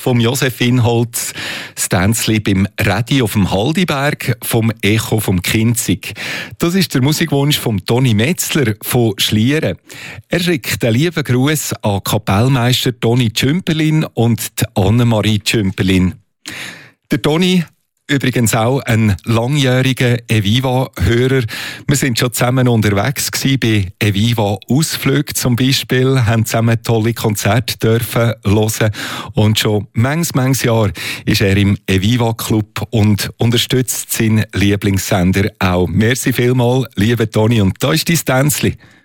vom Josef Inholz, das Tänzli beim Radio auf dem Haldiberg, vom Echo vom Kinzig. Das ist der Musikwunsch von Toni Metzler von Schlieren. Er schickt einen lieben Gruß an Kapellmeister Toni Tschümperlin und die Annemarie Tschümperlin. Der Toni, übrigens auch ein langjähriger Eviva-Hörer. Wir sind schon zusammen unterwegs gewesen, bei Eviva-Ausflügen zum Beispiel, haben zusammen tolle Konzerte dürfen hören und schon manches Jahr ist er im Eviva-Club und unterstützt seinen Lieblingssender auch. Merci vielmals, lieber Toni, und da ist dein Tänzli.